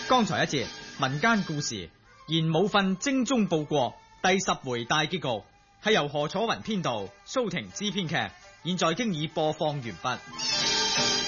剛才一節民間故事，言武訓精忠報國第10回大結局，係由何楚雲編導，蘇婷之編劇，現在經已播放完畢。